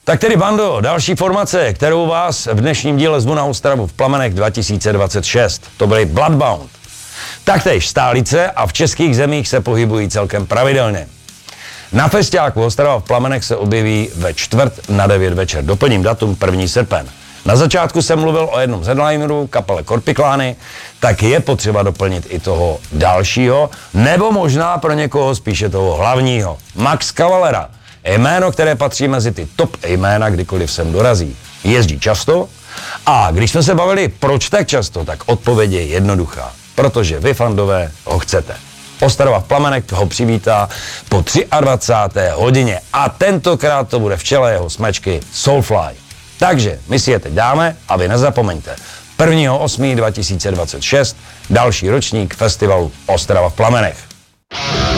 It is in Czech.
Tak tedy, bando, další formace, kterou vás v dnešním díle zvu na Ostravu v plamenech 2026. To byly Bloodbound. Taktéž stálice a v českých zemích se pohybují celkem pravidelně. Na festiáku Ostrava v plamenech se objeví ve 8:45 večer. Doplním datum 1. srpen. Na začátku jsem mluvil o jednom z headlinerů, kapele Korpiklány, tak je potřeba doplnit i toho dalšího, nebo možná pro někoho spíše toho hlavního. Max Cavalera. Jméno, které patří mezi ty top jména, kdykoliv sem dorazí. Jezdí často a když jsme se bavili, proč tak často, tak odpověď je jednoduchá. Protože vy, fandové, ho chcete. Ostrava v plamenech ho přivítá po 23. hodině a tentokrát to bude v čele jeho smečky Soulfly. Takže my si je teď dáme a vy nezapomeňte. 1.8.2026 další ročník festivalu Ostrava v plamenech.